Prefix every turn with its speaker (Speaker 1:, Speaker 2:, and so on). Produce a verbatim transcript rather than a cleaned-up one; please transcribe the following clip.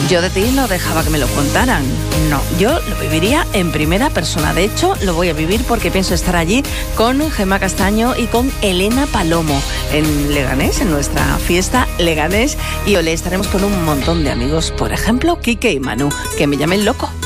Speaker 1: Yo de ti no dejaba que me lo contaran. No, yo lo viviría en primera persona. De hecho, lo voy a vivir porque pienso estar allí con Gemma Castaño y con Elena Palomo en Leganés, en nuestra fiesta Leganés. Y ole, estaremos con un montón de amigos, por ejemplo, Quique y Manu, que me llamen loco.